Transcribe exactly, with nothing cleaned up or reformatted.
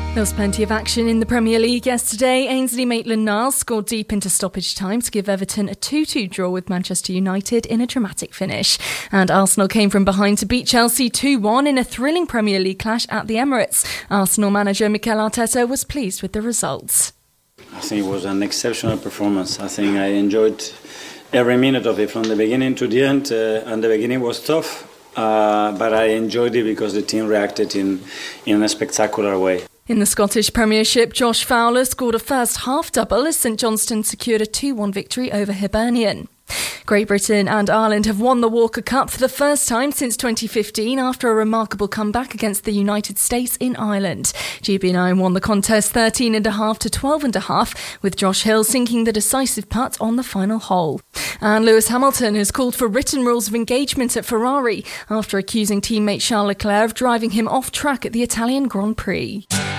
There was plenty of action in the Premier League yesterday. Ainsley Maitland-Niles scored deep into stoppage time to give Everton a two two draw with Manchester United in a dramatic finish. And Arsenal came from behind to beat Chelsea two one in a thrilling Premier League clash at the Emirates. Arsenal manager Mikel Arteta was pleased with the results. I think it was an exceptional performance. I think I enjoyed every minute of it from the beginning to the end. Uh, and the beginning was tough, uh, but I enjoyed it because the team reacted in, in a spectacular way. In the Scottish Premiership, Josh Fowler scored a first half double as St Johnstone secured a two one victory over Hibernian. Great Britain and Ireland have won the Walker Cup for the first time since twenty fifteen after a remarkable comeback against the United States in Ireland. G B nine won the contest thirteen and a half to twelve and a half, with Josh Hill sinking the decisive putt on the final hole. And Lewis Hamilton has called for written rules of engagement at Ferrari after accusing teammate Charles Leclerc of driving him off track at the Italian Grand Prix.